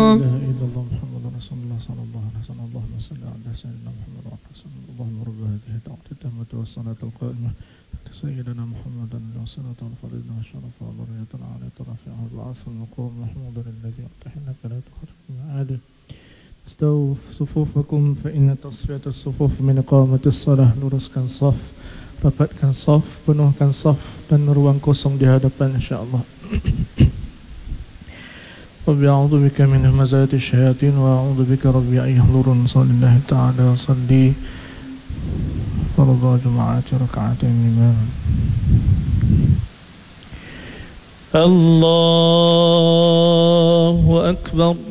إله إلا الله محمد رسول الله صلى الله عليه وسلم. اللهم صل على سيدنا محمد وعلى آله وسلم. اللهم رب هذه الدعوة التامة والصلاة القائمة سيدنا محمد الوسيلة والفضيلة والشرف والذرية العالية الرفيعة والبعث المقام محمود الذي أمتحنك لا تخرج من عاده. استووا صفوفكم فإن تصفية الصفوف من إقامة الصلاة. Luruskan saf, rapatkan saf, penuhkan saf dan ruang kosong di hadapan insya-Allah. Rabbi a'udzu bika min hamazati syayatin wa a'udzu bika rabbi an yahdurun. Sallallahu ta'ala salli farḍa jumu'ati rak'atain imam. Allahu akbar.